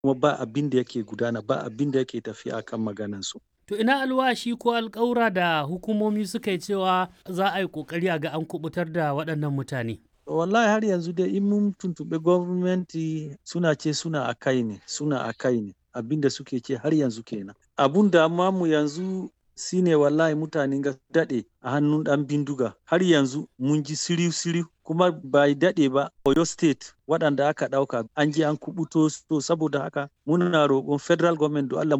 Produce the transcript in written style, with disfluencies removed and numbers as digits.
kuma ba abin da yake gudana, ba abin da yake tafiya akan maganansu. To ina alwashi ko alƙawura da hukumomi suka yi cewa za a yi ƙoƙari a ga an kubutar da waɗannan mutane? Wallahi har yanzu dai in mun tuntuɓi gwamnati suna ce suna a kai ne, abin da suke ce har yanzu kenan. Abun damuwa mu yanzu shine wallahi mutanen ga daɗe a hannun ɗan bindiga, har yanzu mun ji siriu kuma bai daɗe ba Oyo State waɗanda aka ɗauka an je an kuɓuto, saboda haka muna roƙon Federal Government don Allah